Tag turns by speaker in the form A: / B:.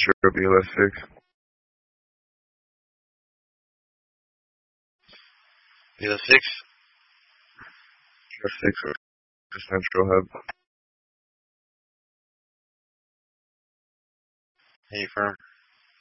A: Sure, BLS6.
B: BLS6?
A: Sure, 6 or Central Hub.
B: Hey, firm.